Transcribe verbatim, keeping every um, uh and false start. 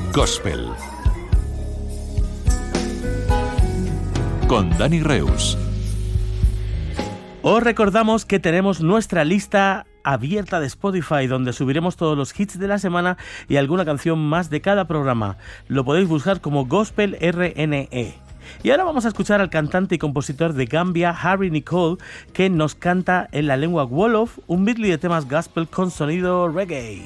Gospel con Dani Reus. Os recordamos que tenemos nuestra lista abierta de Spotify, donde subiremos todos los hits de la semana y alguna canción más de cada programa. Lo podéis buscar como Gospel R N E. Y ahora vamos a escuchar al cantante y compositor de Gambia, Harry Nicole, que nos canta en la lengua Wolof un medley de temas gospel con sonido reggae.